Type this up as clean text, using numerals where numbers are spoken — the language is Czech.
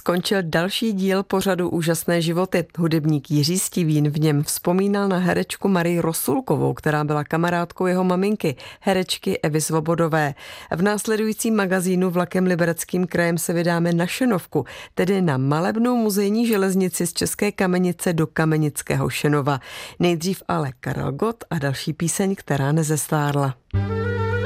skončil další díl pořadu Úžasné životy. Hudebník Jiří Stivín v něm vzpomínal na herečku Marii Rosulkovou, která byla kamarádkou jeho maminky, herečky Evy Svobodové. V následujícím magazínu Vlakem Libereckým krajem se vydáme na Šenovku, tedy na malebnou muzejní železnici z České Kamenice do Kamenického Šenova. Nejdřív ale Karel Gott a další píseň, která nezestárla.